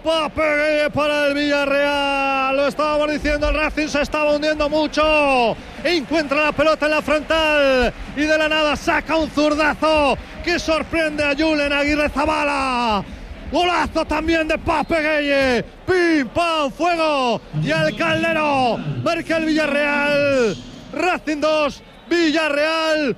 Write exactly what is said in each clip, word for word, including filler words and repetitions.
Pape Gueye para el Villarreal. Lo estábamos diciendo, el Racing se estaba hundiendo mucho. Encuentra la pelota en la frontal y de la nada saca un zurdazo que sorprende a Julen Aguirrezabala. Golazo también de Pape Gueye. Pim, pam, fuego. Y el Caldero marca el Villarreal. Racing dos, Villarreal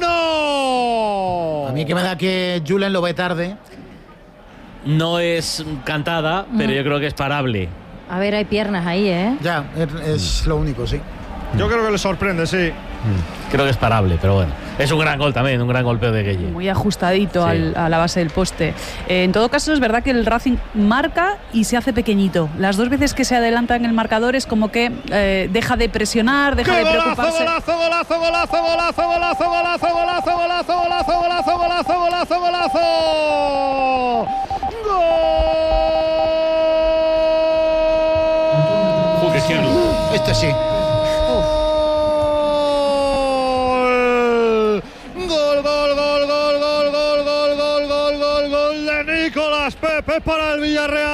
uno. A mí que me da que Julen lo ve tarde. No es cantada, mm. pero yo creo que es parable. A ver, hay piernas ahí, ¿eh? Ya, es, es lo único, sí. Yo creo que le sorprende, sí. Creo que es parable, pero bueno. Es un gran gol también, un gran golpeo de Gueye. Muy ajustadito sí. al, a la base del poste. Eh, en todo caso, es verdad que el Racing marca y se hace pequeñito. Las dos veces que se adelanta en el marcador es como que eh, deja de presionar, deja ¡Qué de golazo, preocuparse. Golazo, golazo, golazo, golazo, golazo, golazo, golazo, golazo, golazo, golazo, golazo, golazo, golazo. ¡Gol! Este sí. Pepe para el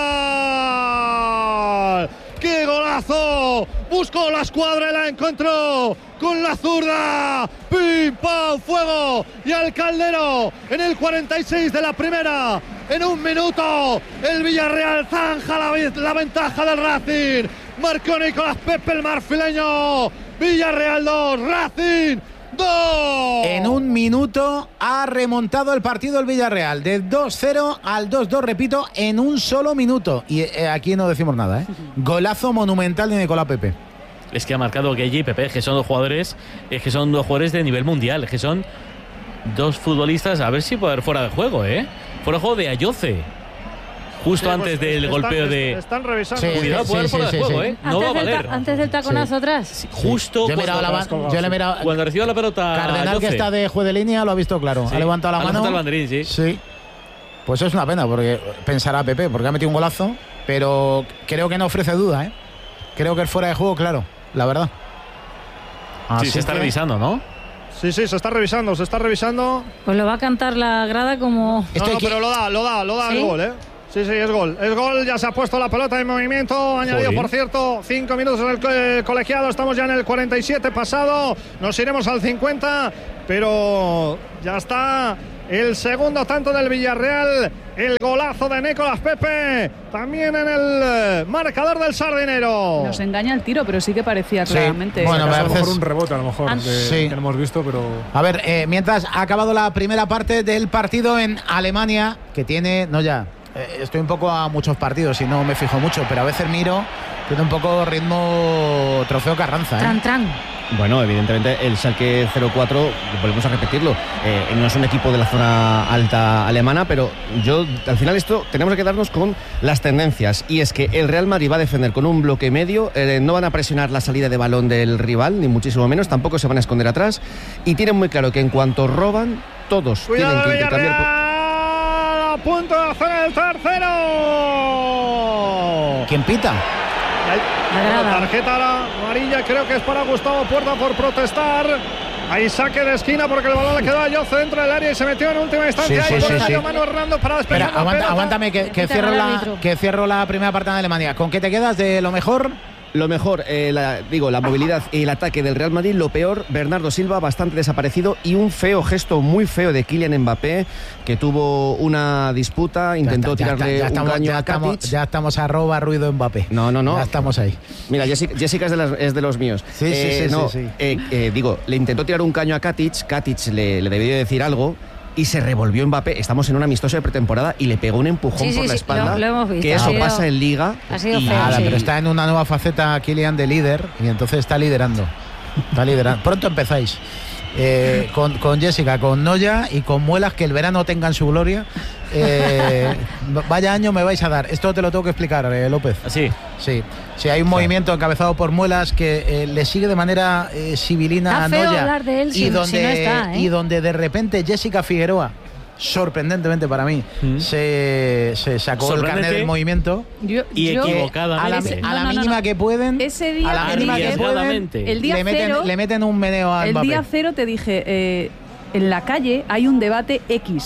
Villarreal. ¡Qué golazo! Buscó la escuadra y la encontró con la zurda. ¡Pim, pam, fuego! Y al Caldero en el cuarenta y seis de la primera. En un minuto el Villarreal zanja la, la ventaja del Racing. Marcó Nicolás Pepe el marfileño. Villarreal dos, Racing dos. En un minuto ha remontado el partido el Villarreal de dos cero al dos dos, repito, en un solo minuto. Y eh, aquí no decimos nada, ¿eh? Golazo monumental de Nicolás Pepe. Es que ha marcado Gueye y Pepe, es que son dos jugadores, es que son dos jugadores de nivel mundial, es que son dos futbolistas, a ver si puede haber fuera de juego, ¿eh? Fuera de juego de Ayoce. Justo sí, antes pues, del están, golpeo de... Están revisando. Sí, cuidado, puede sí, haber fuera sí, de juego, sí, ¿eh? sí. No va a valer. Ta- antes del taconazo sí. atrás. Sí, justo yo cuando, la, yo le he mirado, cuando recibió la pelota Cardenal, que está de juez de línea, lo ha visto claro. Sí. Ha levantado la ha mano. levantado el banderín, sí. Sí. Pues es una pena, porque pensará Pepe, porque ha metido un golazo, pero creo que no ofrece duda, ¿eh? Creo que es fuera de juego, claro, la verdad. Así sí, se está que... revisando, ¿no? Sí, sí, se está revisando, se está revisando. Pues lo va a cantar la grada como... No, no, pero lo da, lo da, lo da ¿Sí? el gol, ¿eh? Sí, sí, es gol. Es gol, ya se ha puesto la pelota en movimiento. Añadido, Joder. por cierto, cinco minutos en el co- colegiado. Estamos ya en el cuarenta y siete pasado. Nos iremos al cincuenta, pero ya está el segundo tanto del Villarreal. El golazo de Nicolás Pepe. También en el marcador del Sardinero. Nos engaña el tiro, pero sí que parecía sí. claramente. Bueno, a lo mejor un rebote, a lo mejor, de, sí. que no hemos visto, pero... A ver, eh, mientras ha acabado la primera parte del partido en Alemania, que tiene... No, ya... Estoy un poco a muchos partidos y no me fijo mucho, pero a veces miro, tiene un poco ritmo Trofeo Carranza, ¿eh? Tran, tran. Bueno, evidentemente el Schalke cero cuatro, volvemos a repetirlo, eh, no es un equipo de la zona alta alemana, pero yo al final esto tenemos que quedarnos con las tendencias, y es que el Real Madrid va a defender con un bloque medio, eh, no van a presionar la salida de balón del rival, ni muchísimo menos, tampoco se van a esconder atrás, y tienen muy claro que en cuanto roban, todos Cuidado, tienen que intercambiar... A punto de hacer el tercero. ¿Quién pita? La tarjeta amarilla, creo que es para Gustavo Puerta por protestar. Hay saque de esquina porque el balón le quedó a Yoce dentro del área y se metió en última instancia. Sí, ahí sí, por sí, sí. Manu Hernando para despejar. Espera, aguanta, aguántame que, que, cierro la, que cierro la primera parte de Alemania. ¿Con qué te quedas de lo mejor? Lo mejor, eh, la, digo, la movilidad y el ataque del Real Madrid. Lo peor, Bernardo Silva, bastante desaparecido, y un feo gesto muy feo de Kylian Mbappé, que tuvo una disputa, intentó ya está, tirarle ya, ya un estamos, caño ya a estamos, Katic. ya estamos arroba ruido Mbappé. No, no, no. Ya estamos ahí. Mira, Jessica, Jessica es, de las, es de los míos. Sí, eh, sí, sí, no, sí, sí. Eh, eh, digo, le intentó tirar un caño a Katic, Katic le, le debió decir algo, y se revolvió Mbappé. Estamos en un amistoso de pretemporada y le pegó un empujón sí, sí, por la sí, espalda. Lo, lo hemos visto. Que eso sido, pasa en Liga. Ha sido y feo, Nada, sí. pero está en una nueva faceta Kylian de líder y entonces está liderando. Está liderando. Pronto empezáis. Eh, con, con Jessica, con Noya y con Muelas, que el verano tengan su gloria. Eh, vaya año me vais a dar. Esto te lo tengo que explicar, eh, López. ¿Sí? Sí. Sí, hay un claro. movimiento encabezado por Muelas que eh, le sigue de manera eh, civilina a Noya. Feo hablar de él y, si, donde, si no está, ¿eh? y donde de repente Jessica Figueroa, sorprendentemente para mí, mm. se, se sacó el carnet del movimiento. Yo, y yo, equivocadamente. A la, a la no, no, mínima no. que pueden. Ese día, a la mínima que pueden, el día le, meten, cero, le meten un meneo a el Mbappé. día cero te dije, eh, en la calle hay un debate X.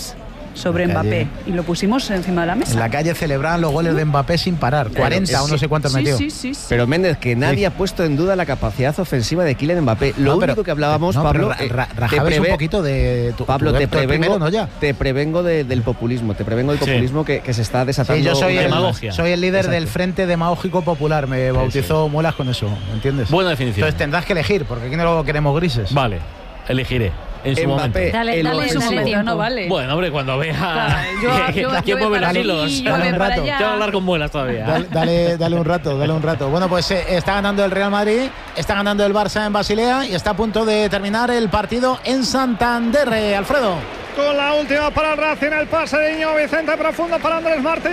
sobre La Mbappé calle. y lo pusimos encima de la mesa. En la calle celebraban los goles de Mbappé sin parar. cuarenta o no sé cuántos sí, metió. sí, sí, sí. Pero Méndez, que nadie Sí. ha puesto en duda la capacidad ofensiva de Kylian Mbappé. Lo No, pero- único que hablábamos, no, Pablo, pero eh, ra- te rajabais prevé- un poquito de tu, Pablo, tu- te tu primero, prevengo, ¿no? Ya. te prevengo de- del populismo, te prevengo del Sí. populismo que, que se está desatando. Sí, yo soy una el, vez más. Demagogia. soy el líder Exacto. del Frente Demagógico Popular. Me bautizó Muelas con eso, ¿entiendes? Buena definición. Entonces tendrás que elegir, porque aquí no lo queremos grises. Vale, elegiré. En su momento. Mbappé, Dale, el dale, En su máximo- dale momento, tiempo. no vale. Bueno, hombre, cuando vea Claro, yo- que- yo- quién yo voy mueve para los aquí, hilos. yo voy Tengo para que allá. hablar con muelas todavía. Dale, dale, dale un rato, dale un rato. Bueno, pues eh, está ganando el Real Madrid, está ganando el Barça en Basilea y está a punto de terminar el partido en Santander, eh, Alfredo. Con la última para el Racing, el pase de Íñigo Vicente profundo para Andrés Martín.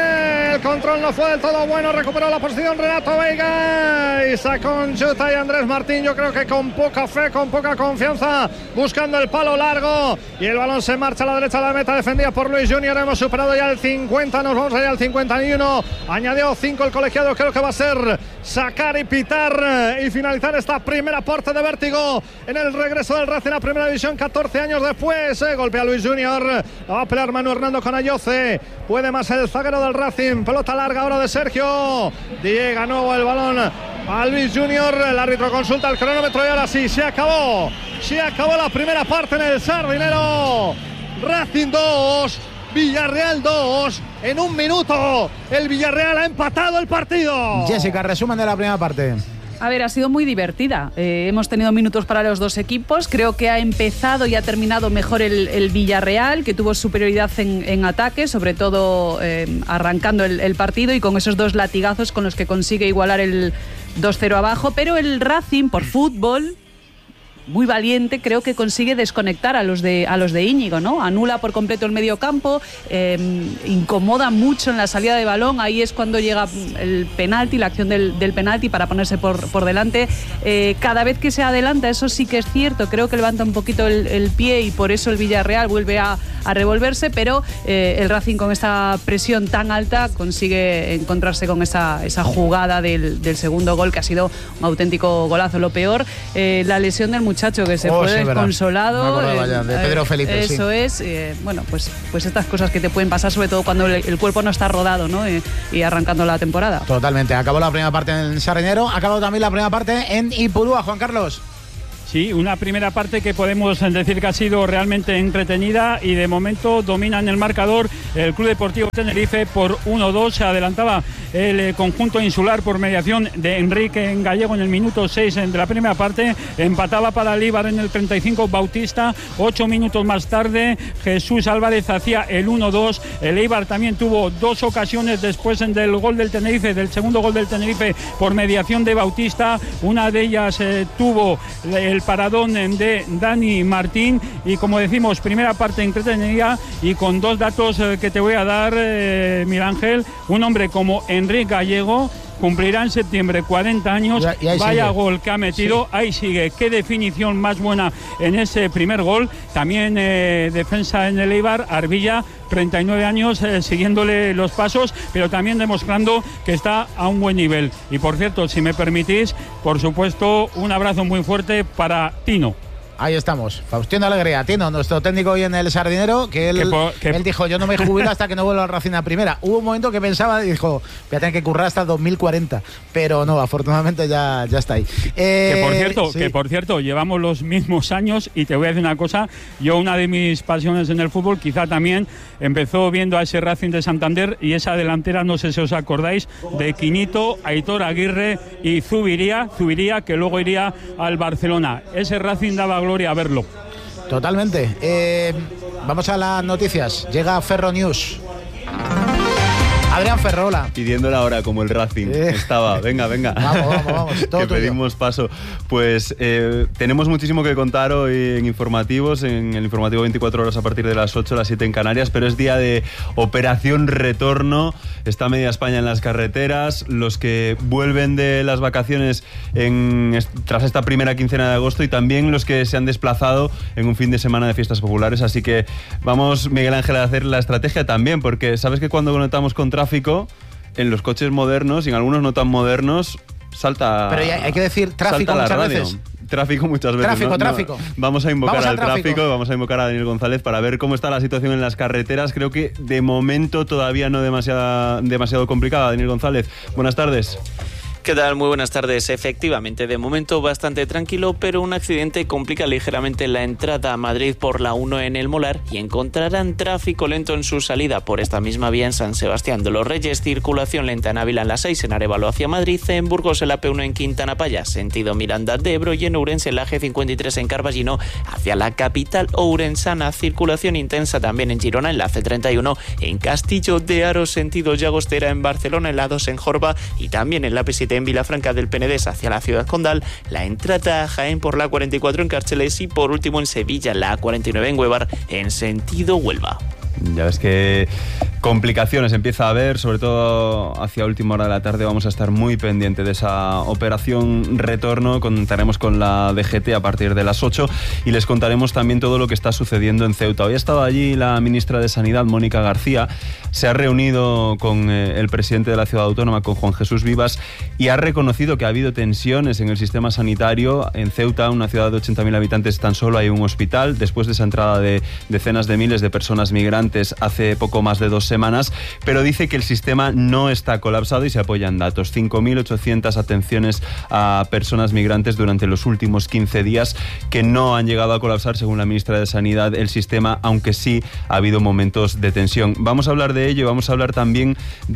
El control no fue del todo bueno, recuperó la posición Renato Veiga y sacó un chuta y Andrés Martín, yo creo que con poca fe, con poca confianza, buscando el palo largo y el balón se marcha a la derecha de la meta, defendida por Luis Junior. Hemos superado ya el cincuenta, nos vamos allá al cincuenta y uno. Añadió cinco el colegiado, creo que va a ser sacar y pitar y finalizar esta primera parte de vértigo en el regreso del Racing a Primera División catorce años después. Eh, golpea Luis Junior, la va a pelear Manu Hernando con Ayoce, puede más el zaguero del Racing, pelota larga ahora de Sergio, llega nuevo el balón a Luis Junior, el árbitro consulta el cronómetro y ahora sí, se acabó, se acabó la primera parte en el Sardinero. Racing dos, Villarreal dos, en un minuto el Villarreal ha empatado el partido. Jessica, resumen de la primera parte. A ver, ha sido muy divertida. Eh, hemos tenido minutos para los dos equipos. Creo que ha empezado y ha terminado mejor el, el Villarreal, que tuvo superioridad en, en ataque, sobre todo eh, arrancando el, el partido y con esos dos latigazos con los que consigue igualar el dos cero abajo. Pero el Racing, por fútbol, muy valiente, creo que consigue desconectar a los de a los de Íñigo, ¿no? Anula por completo el medio campo, eh, incomoda mucho en la salida de balón, ahí es cuando llega el penalti, la acción del, del penalti para ponerse por, por delante. Eh, cada vez que se adelanta, eso sí que es cierto, creo que levanta un poquito el, el pie y por eso el Villarreal vuelve a, a revolverse, pero eh, el Racing con esta presión tan alta consigue encontrarse con esa, esa jugada del, del segundo gol, que ha sido un auténtico golazo. Lo peor, eh, la lesión del muchacho muchacho que se Oh, fue sí, verdad. desconsolado. Me acordaba eh, ya, de Pedro Felipe, Eso sí. es. Eh, bueno, pues, pues estas cosas que te pueden pasar, sobre todo cuando el, el cuerpo no está rodado, ¿no? Y, y arrancando la temporada. Totalmente. Acabó la primera parte en Sardinero, acabó también la primera parte en Ipurúa, Juan Carlos. Sí, una primera parte que podemos decir que ha sido realmente entretenida y de momento domina en el marcador el Club Deportivo Tenerife por uno dos. Se adelantaba el eh, conjunto insular por mediación de Enrique en Gallego en el minuto seis de la primera parte. Empataba para el Eibar en el treinta y cinco Bautista. Ocho minutos más tarde Jesús Álvarez hacía el uno dos. El Eibar también tuvo dos ocasiones después del gol del Tenerife, del segundo gol del Tenerife por mediación de Bautista. Una de ellas eh, tuvo el paradón de Dani Martín y, como decimos, primera parte entretenida y con dos datos eh, que te voy a dar, eh, Miguel Ángel. Un hombre como Enrique Gallego cumplirá en septiembre cuarenta años. Y ahí Vaya sigue. gol que ha metido, sí. Ahí sigue. Qué definición más buena en ese primer gol. También eh, defensa en el Eibar, Arbilla, treinta y nueve años, eh, siguiéndole los pasos, pero también demostrando que está a un buen nivel. Y por cierto, si me permitís, por supuesto, un abrazo muy fuerte para Tino. Ahí estamos, Faustino Alegría, Tino, nuestro técnico hoy en el Sardinero, que él, Que por- que- él dijo, yo no me jubilo hasta que no vuelva al Racing a primera. Hubo un momento que pensaba y dijo, voy a tener que currar hasta dos mil cuarenta, pero no, afortunadamente ya, ya está ahí. Eh, Que por cierto, sí. que por cierto, llevamos los mismos años y te voy a decir una cosa, yo una de mis pasiones en el fútbol quizá también empezó viendo a ese Racing de Santander y esa delantera, no sé si os acordáis, de Quinito, Aitor Aguirre y Zubiría, Zubiría que luego iría al Barcelona. Ese Racing daba gloria a verlo. Totalmente. Eh, vamos a las noticias. Llega Ferro News. Adrián Ferrola. Pidiendo la hora como el Racing Eh. estaba. Venga, venga. Vamos, vamos, vamos. Todo que tuyo. pedimos paso. Pues eh, tenemos muchísimo que contar hoy en informativos, en el informativo veinticuatro horas a partir de las ocho, las siete en Canarias, pero es día de operación retorno. Está media España en las carreteras. Los que vuelven de las vacaciones en, tras esta primera quincena de agosto y también los que se han desplazado en un fin de semana de fiestas populares. Así que vamos, Miguel Ángel, a hacer la estrategia también, porque sabes que cuando conectamos con tráfico, en los coches modernos y en algunos no tan modernos, salta. Pero ya hay que decir tráfico salta la muchas radio. veces. Tráfico muchas veces. Tráfico, ¿no? tráfico. No, vamos a invocar Vamos al al tráfico. tráfico, vamos a invocar a Daniel González para ver cómo está la situación en las carreteras. Creo que de momento todavía no demasiado, demasiado complicada. Daniel González, buenas tardes. ¿Qué tal? Muy buenas tardes. Efectivamente, de momento bastante tranquilo, pero un accidente complica ligeramente la entrada a Madrid por la uno en el Molar y encontrarán tráfico lento en su salida por esta misma vía en San Sebastián de los Reyes, circulación lenta en Ávila en la seis, en Arévalo hacia Madrid, en Burgos en la P uno en Quintana Paya, sentido Miranda de Ebro, y en Ourense en la G cincuenta y tres en Carballino hacia la capital ourensana, circulación intensa también en Girona en la C treinta y uno, en Castillo de Aro, sentido Llagostera en Barcelona, en la dos en Jorba y también en la P siete en Vilafranca del Penedés hacia la ciudad condal, la entrada a Jaén por la cuarenta y cuatro en Cárceles y por último en Sevilla la A cuarenta y nueve en Huevar en sentido Huelva. Ya ves que complicaciones empieza a haber, sobre todo hacia última hora de la tarde. Vamos a estar muy pendiente de esa operación retorno. Contaremos con la D G T a partir de las ocho y les contaremos también todo lo que está sucediendo en Ceuta. Hoy ha estado allí la ministra de Sanidad, Mónica García. Se ha reunido con eh, el presidente de la ciudad autónoma, con Juan Jesús Vivas, y ha reconocido que ha habido tensiones en el sistema sanitario. En Ceuta, una ciudad de ochenta mil habitantes, tan solo hay un hospital. Después de esa entrada de decenas de miles de personas migrantes hace poco más de dos semanas, pero dice que el sistema no está colapsado y se apoya en datos. cinco mil ochocientas atenciones a personas migrantes durante los últimos quince días que no han llegado a colapsar, según la ministra de Sanidad, el sistema, aunque sí ha habido momentos de tensión. Vamos a hablar de ello y vamos a hablar también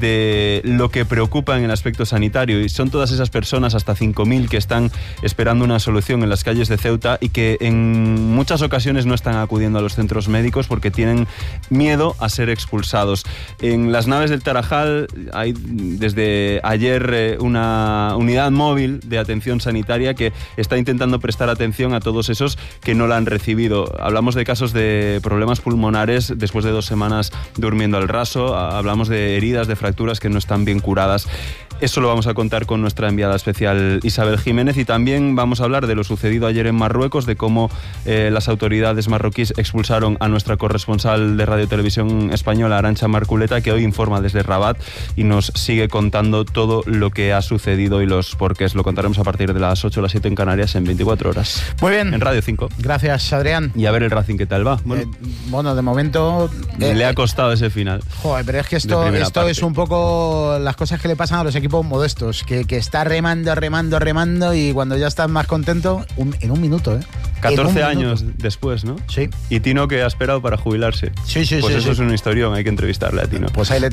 de lo que preocupa en el aspecto sanitario, y son todas esas personas, hasta cinco mil, que están esperando una solución en las calles de Ceuta y que en muchas ocasiones no están acudiendo a los centros médicos porque tienen miedo a ser expulsados. En las naves del Tarajal hay desde ayer eh, una unidad móvil de atención sanitaria que está intentando prestar atención a todos esos que no la han recibido. Hablamos de casos de problemas pulmonares después de dos semanas durmiendo al raso, hablamos de heridas, de fracturas que no están bien curadas. Eso lo vamos a contar con nuestra enviada especial Isabel Jiménez, y también vamos a hablar de lo sucedido ayer en Marruecos, de cómo eh, las autoridades marroquíes expulsaron a nuestra corresponsal de Radio Televisión Española, Arantxa Marculeta, que hoy informa desde Rabat y nos sigue contando todo lo que ha sucedido y los porqués. Lo contaremos a partir de las ocho o las siete en Canarias en veinticuatro horas. Muy bien. En Radio cinco. Gracias, Adrián. Y a ver el Racing qué tal va. Bueno, eh, bueno de momento... Eh, le ha costado ese final. Joder, pero es que esto, esto es un poco las cosas que le pasan a los equipos modestos, que, que está remando, remando, remando, y cuando ya estás más contento, un, en un minuto, ¿eh? catorce años después, ¿no? Sí. Y Tino, que ha esperado para jubilarse. Sí, sí, pues sí. eso sí. es una historión, hay que entrevistarle a Tino. Pues ahí le